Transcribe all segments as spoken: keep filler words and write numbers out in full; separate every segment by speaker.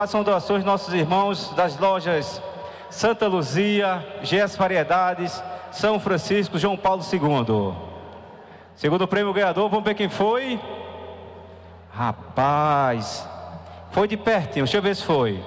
Speaker 1: São doações de nossos irmãos das lojas Santa Luzia, G S Variedades, São Francisco, João Paulo segundo. Segundo prêmio ganhador, vamos ver quem foi? Rapaz, foi de pertinho, deixa eu ver se foi.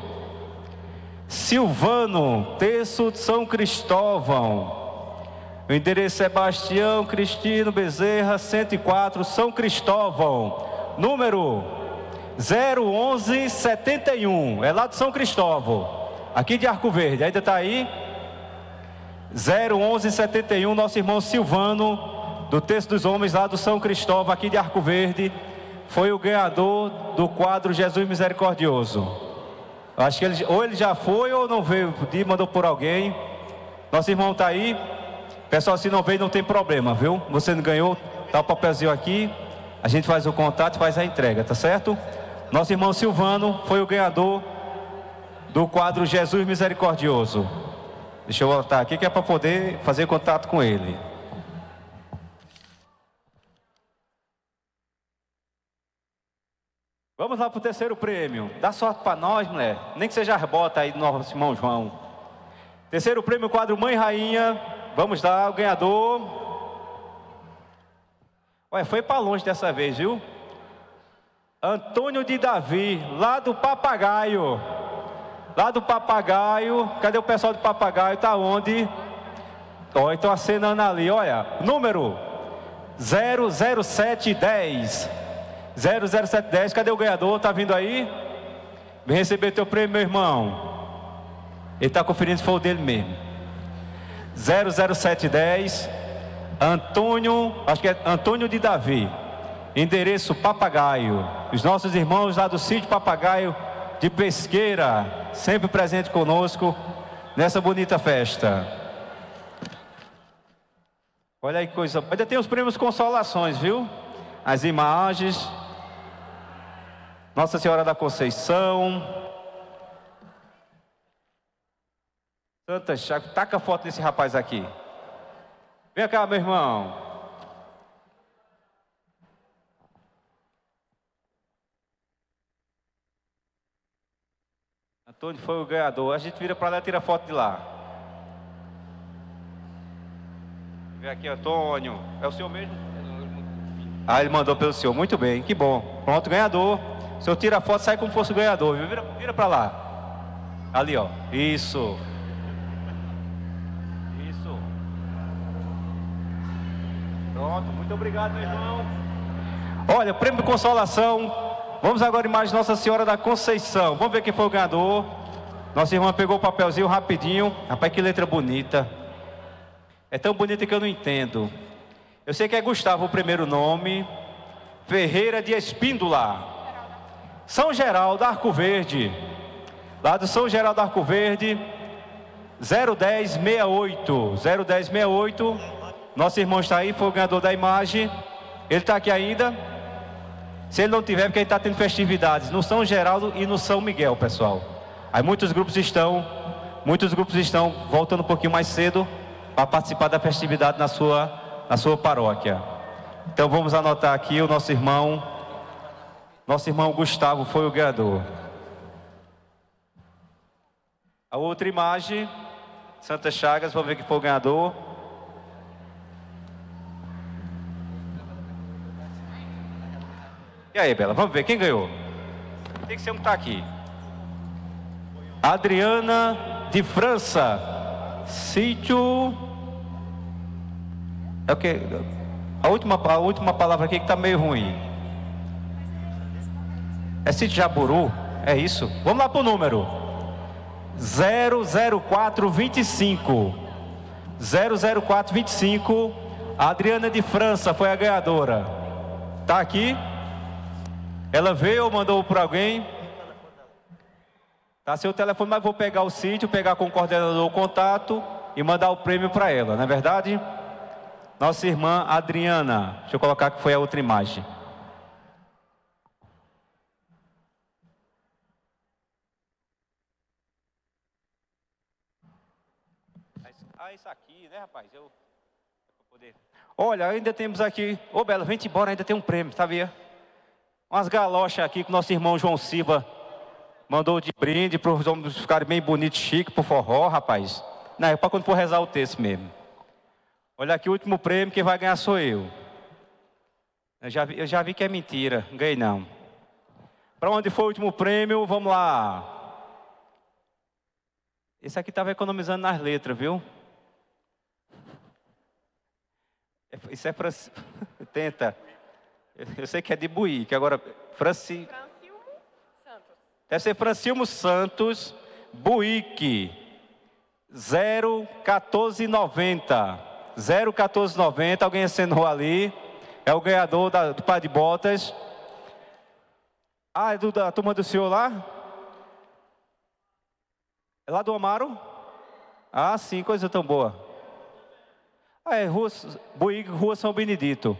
Speaker 1: Silvano, terço de São Cristóvão. O endereço é Sebastião Cristino Bezerra, cento e quatro, São Cristóvão. Número zero onze setenta e um, é lá de São Cristóvão, aqui de Arco Verde, ainda está aí? zero onze setenta e um, nosso irmão Silvano, do Terço dos Homens, lá do São Cristóvão, aqui de Arco Verde, foi o ganhador do quadro Jesus Misericordioso. Acho que ele, ou ele já foi ou não veio, mandou por alguém. Nosso irmão está aí. Pessoal, se não veio não tem problema, viu? Você não ganhou, tá o papelzinho aqui. A gente faz o contato e faz a entrega, tá certo? Nosso irmão Silvano foi o ganhador do quadro Jesus Misericordioso. Deixa eu voltar aqui que é para poder fazer contato com ele. Vamos lá para o terceiro prêmio. Dá sorte para nós, mulher. Nem que seja as botas aí do nosso irmão João. Terceiro prêmio, quadro Mãe Rainha. Vamos lá, o ganhador. Olha, foi para longe dessa vez, viu? Antônio de Davi, lá do Papagaio. Lá do Papagaio. Cadê o pessoal do Papagaio? Tá onde? Olha, estão acenando ali, olha. Número zero zero sete dez. zero zero sete dez, cadê o ganhador? Tá vindo aí? Vem receber teu prêmio, meu irmão. Ele tá conferindo se foi o dele mesmo. zero zero sete dez, Antônio, acho que é Antônio de Davi. Endereço Papagaio. Os nossos irmãos lá do sítio Papagaio de Pesqueira, sempre presente conosco nessa bonita festa. Olha aí que coisa. Ainda tem os prêmios Consolações, viu? As imagens. Nossa Senhora da Conceição. Santa Chaga, taca a foto desse rapaz aqui. Vem cá, meu irmão. Antônio foi o ganhador. A gente vira para lá e tira a foto de lá. Vem aqui, Antônio. É o senhor mesmo? Ah, ele mandou pelo senhor. Muito bem, que bom. Pronto, ganhador. O senhor tira a foto, sai como fosse o ganhador. Vira, vira para lá. Ali, ó. Isso. Isso. Pronto, muito obrigado, meu irmão. Olha, prêmio de consolação. Vamos agora em mais Nossa Senhora da Conceição. Vamos ver quem foi o ganhador. Nossa irmã pegou o papelzinho rapidinho. Rapaz, que letra bonita. É tão bonita que eu não entendo. Eu sei que é Gustavo o primeiro nome. Ferreira de Espíndola. São Geraldo, Arco Verde. Lá do São Geraldo, Arco Verde. zero dez sessenta e oito. zero dez sessenta e oito. Nosso irmão está aí, foi o ganhador da imagem. Ele está aqui ainda. Se ele não tiver, porque ele está tendo festividades no São Geraldo e no São Miguel, pessoal. Aí muitos grupos estão, muitos grupos estão voltando um pouquinho mais cedo para participar da festividade na sua, na sua paróquia. Então vamos anotar aqui o nosso irmão, nosso irmão Gustavo foi o ganhador. A outra imagem, Santa Chagas, vamos ver quem foi o ganhador. E aí, Bela, vamos ver quem ganhou. Tem que ser um que está aqui. Adriana de França. Sítio. É o que? A última, a última palavra aqui que está meio ruim. É Sítio Jaburu? É isso? Vamos lá para o número. zero zero quatro vinte e cinco. zero zero quatro vinte e cinco. A Adriana de França foi a ganhadora. Está aqui? Ela veio ou mandou por alguém? Tá seu telefone, mas vou pegar o sítio, pegar com o coordenador o contato e mandar o prêmio para ela, não é verdade? Nossa irmã Adriana. Deixa eu colocar que foi a outra imagem. Ah, isso aqui, né, rapaz? Eu... Olha, ainda temos aqui... Ô, Bela, vem embora, ainda tem um prêmio, sabia? Umas galochas aqui com nosso irmão João Silva, Mandou de brinde para os homens ficarem bem bonitos, chique, pro forró, rapaz. Não, é para quando for rezar o texto mesmo. Olha aqui, o último prêmio, quem vai ganhar sou eu. Eu já vi, eu já vi que é mentira, não ganhei não. Para onde foi o último prêmio, vamos lá. Esse aqui estava economizando nas letras, viu? Isso é Franci... Tenta. Eu sei que é de Buíque, agora... Franci...
Speaker 2: Francilmo Santos.
Speaker 1: Deve ser Francilmo Santos, Buíque. zero quatorze noventa. zero quatorze noventa, alguém assinou ali. É o ganhador da, do par de botas. Ah, é do, da turma do senhor lá? É lá do Amaro? Ah, sim, coisa tão boa. Ah, é Rua, Buíque, Rua São Benedito.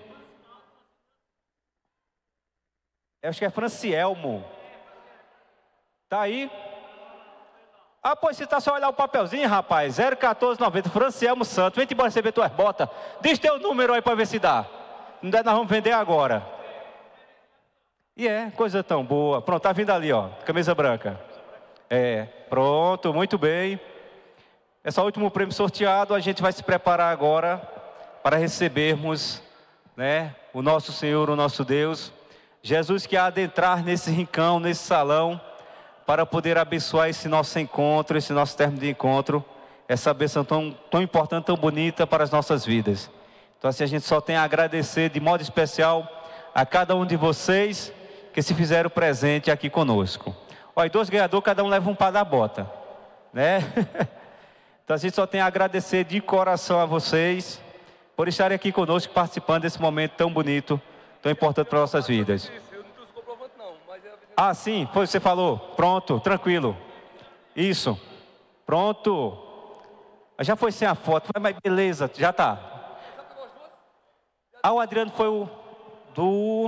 Speaker 1: Eu acho que é Francielmo. Tá aí? Ah, pois você tá só olhar o papelzinho, rapaz. zero quatorze noventa, Francielmo Santos. Vem te embora receber tuas botas. Diz teu número aí para ver se dá. Não der, nós vamos vender agora. E é, coisa tão boa. Pronto, tá vindo ali, ó. Camisa branca. É, pronto, muito bem. Esse é o último prêmio sorteado. A gente vai se preparar agora para recebermos, né, o nosso Senhor, o nosso Deus. Jesus que há de entrar nesse rincão, nesse salão, para poder abençoar esse nosso encontro, esse nosso término de encontro, essa bênção tão, tão importante, tão bonita para as nossas vidas. Então assim a gente só tem a agradecer de modo especial a cada um de vocês que se fizeram presente aqui conosco. Olha, dois ganhadores, cada um leva um par da bota, né? Então a gente só tem a agradecer de coração a vocês por estarem aqui conosco, participando desse momento tão bonito, tão importante para nossas vidas. Ah, sim, foi o que você falou. Pronto, tranquilo. Isso. Pronto. Já foi sem a foto, mas beleza, já tá. Ah, o Adriano foi o do...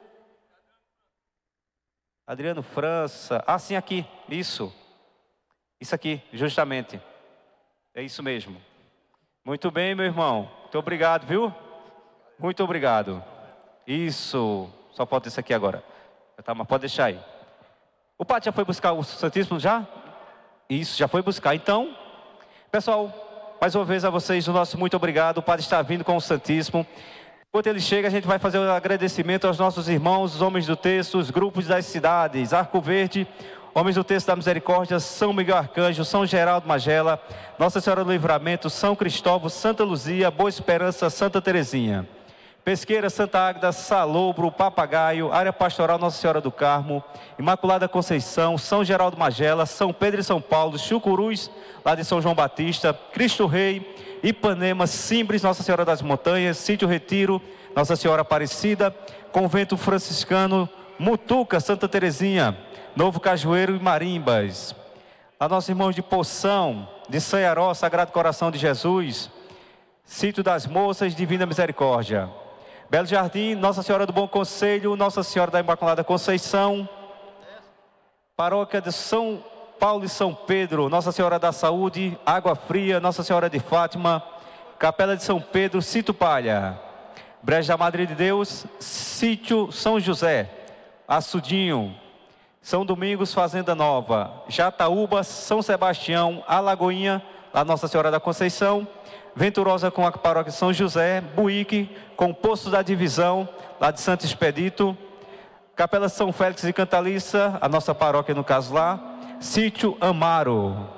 Speaker 1: Adriano França. Ah, sim, aqui. Isso. Isso aqui, justamente. É isso mesmo. Muito bem, meu irmão. Muito obrigado, viu? Muito obrigado. Isso. Só falta isso aqui agora. Tá, mas pode deixar aí. O padre já foi buscar o Santíssimo já? Isso, já foi buscar. Então, pessoal, mais uma vez a vocês o nosso muito obrigado. O padre está vindo com o Santíssimo. Enquanto ele chega, a gente vai fazer o agradecimento aos nossos irmãos, os homens do texto, os grupos das cidades, Arco Verde, Homens do Texto da Misericórdia, São Miguel Arcanjo, São Geraldo Magela, Nossa Senhora do Livramento, São Cristóvão, Santa Luzia, Boa Esperança, Santa Terezinha. Pesqueira, Santa Águeda, Salobro, Papagaio, Área Pastoral Nossa Senhora do Carmo, Imaculada Conceição, São Geraldo Magela, São Pedro e São Paulo, Chucuruz, lá de São João Batista, Cristo Rei, Ipanema, Simbres, Nossa Senhora das Montanhas, Sítio Retiro, Nossa Senhora Aparecida, Convento Franciscano, Mutuca, Santa Terezinha, Novo Cajueiro e Marimbas. A nossos irmãos de Poção, de Saiaró, Sagrado Coração de Jesus, Sítio das Moças, Divina Misericórdia. Belo Jardim, Nossa Senhora do Bom Conselho, Nossa Senhora da Imaculada Conceição, Paróquia de São Paulo e São Pedro, Nossa Senhora da Saúde, Água Fria, Nossa Senhora de Fátima, Capela de São Pedro, Sítio Palha, Brejo da Madre de Deus, Sítio São José, Açudinho, São Domingos, Fazenda Nova, Jataúba, São Sebastião, Alagoinha, lá Nossa Senhora da Conceição, Venturosa com a Paróquia São José, Buíque com Poço da Divisão, lá de Santo Expedito, Capela São Félix e Cantaliça, a nossa paróquia no caso lá, Sítio Amaro,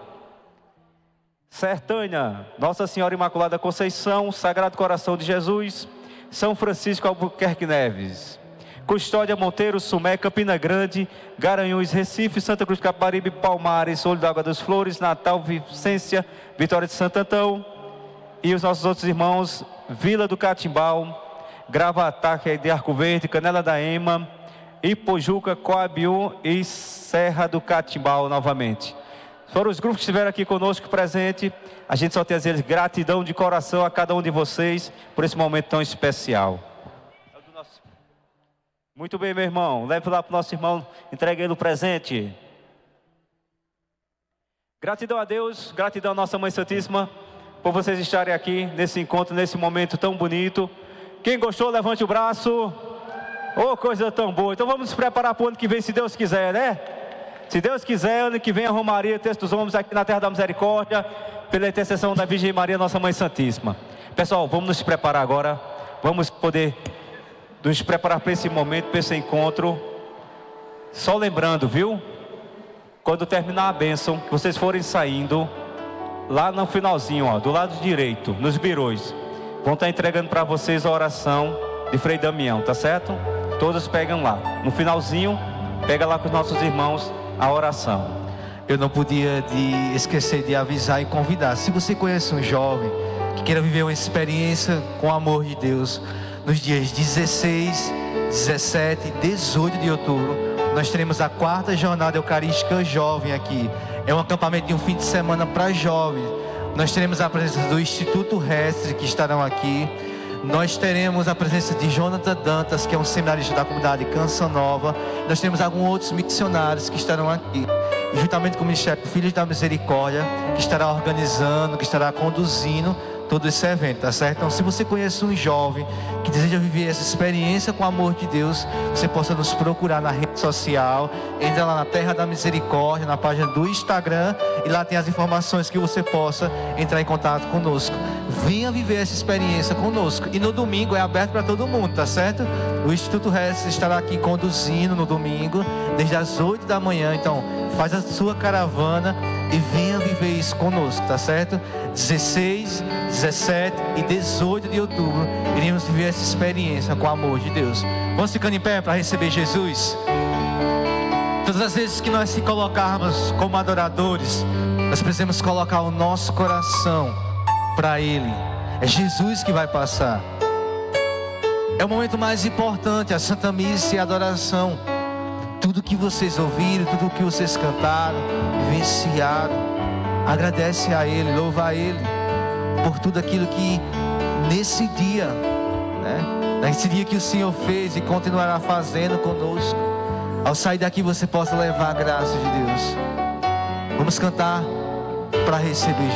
Speaker 1: Sertânia, Nossa Senhora Imaculada Conceição, Sagrado Coração de Jesus, São Francisco Albuquerque Neves, Custódia, Monteiro, Sumé, Campina Grande, Garanhuns, Recife, Santa Cruz, Caparibe, Palmares, Olho d'Água das Flores, Natal, Vicência, Vitória de Santo Antão, e os nossos outros irmãos, Vila do Catimbau, Gravatá, que é de Arco Verde, Canela da Ema, Ipojuca, Coabiú e Serra do Catimbau novamente. Foram os grupos que estiveram aqui conosco presente. A gente só tem a dizer gratidão de coração a cada um de vocês por esse momento tão especial. Muito bem, meu irmão. Leve lá para o nosso irmão, entregue ele o presente. Gratidão a Deus, gratidão à nossa Mãe Santíssima, por vocês estarem aqui nesse encontro, nesse momento tão bonito. Quem gostou, levante o braço. Oh, coisa tão boa. Então vamos nos preparar para o ano que vem, se Deus quiser, né? Se Deus quiser, ano que vem a Romaria Texto dos Homens aqui na Terra da Misericórdia, pela intercessão da Virgem Maria, Nossa Mãe Santíssima. Pessoal, vamos nos preparar agora. Vamos poder nos preparar para esse momento, para esse encontro. Só lembrando, viu? Quando terminar a bênção, que vocês forem saindo, lá no finalzinho, ó, do lado direito, nos birôs, vão estar entregando para vocês a oração de Frei Damião, tá certo? Todos pegam lá. No finalzinho, pega lá com os nossos irmãos a oração.
Speaker 3: Eu não podia de esquecer de avisar e convidar. Se você conhece um jovem que queira viver uma experiência com o amor de Deus, nos dias dezesseis, dezessete e dezoito de outubro, nós teremos a quarta jornada eucarística jovem aqui. É um acampamento de um fim de semana para jovens. Nós teremos a presença do Instituto Restre, que estarão aqui. Nós teremos a presença de Jonathan Dantas, que é um seminarista da comunidade Canção Nova. Nós teremos alguns outros missionários que estarão aqui, juntamente com o Ministério Filhos da Misericórdia, que estará organizando, que estará conduzindo todo esse evento, tá certo? Então, se você conhece um jovem que deseja viver essa experiência com o amor de Deus, você possa nos procurar na rede social. Entra lá na Terra da Misericórdia, na página do Instagram, e lá tem as informações que você possa entrar em contato conosco. Venha viver essa experiência conosco. E no domingo é aberto para todo mundo, tá certo? O Instituto Restes estará aqui conduzindo no domingo, desde as oito da manhã. Então, faz a sua caravana e venha viver isso conosco, tá certo? dezesseis, dezessete e dezoito de outubro, iremos viver essa experiência com o amor de Deus. Vamos ficando em pé para receber Jesus? Todas as vezes que nós se colocarmos como adoradores, nós precisamos colocar o nosso coração para Ele. É Jesus que vai passar. É o momento mais importante, a Santa Missa e a adoração. Tudo que vocês ouviram, tudo que vocês cantaram, vivenciaram, agradece a Ele, louva a Ele por tudo aquilo que nesse dia, né, nesse dia que o Senhor fez e continuará fazendo conosco. Ao sair daqui você possa levar a graça de Deus. Vamos cantar para receber Jesus.